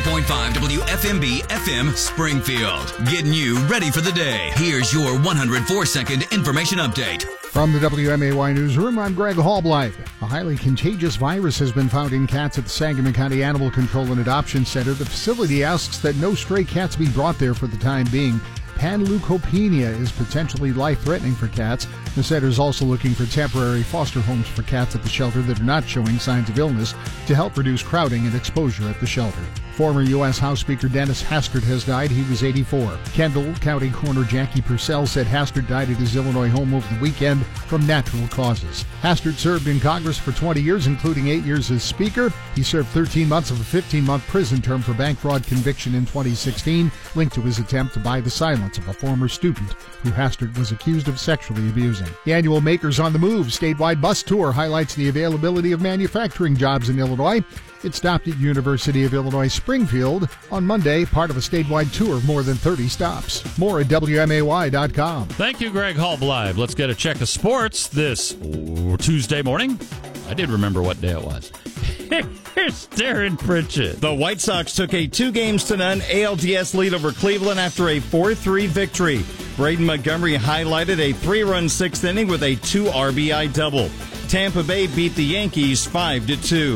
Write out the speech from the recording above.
94.5 WFMB FM Springfield. Getting you ready for the day. Here's your 104-second information update. From the WMAY Newsroom, I'm Greg Hallblythe. A highly contagious virus has been found in cats at the Sangamon County Animal Control and Adoption Center. The facility asks that no stray cats be brought there for the time being. Panleukopenia is potentially life-threatening for cats. The center is also looking for temporary foster homes for cats at the shelter that are not showing signs of illness to help reduce crowding and exposure at the shelter. Former U.S. House Speaker Dennis Hastert has died. He was 84. Kendall County Coroner Jackie Purcell said Hastert died at his Illinois home over the weekend from natural causes. Hastert served in Congress for 20 years, including 8 years as Speaker. He served 13 months of a 15-month prison term for bank fraud conviction in 2016, linked to his attempt to buy the silence of a former student who Hastert was accused of sexually abusing. The annual Makers on the Move statewide bus tour highlights the availability of manufacturing jobs in Illinois. It stopped at University of Illinois Springfield on Monday, part of a statewide tour of more than 30 stops. More at WMAY.com. Thank you, Greg Hallblythe. Let's get a check of sports this Tuesday morning. I did remember what day it was. Here's Darren Pritchett. The White Sox took a 2-0 ALDS lead over Cleveland after a 4-3 victory. Braden Montgomery highlighted a 3-run sixth inning with a 2 RBI double. Tampa Bay beat the Yankees 5-2.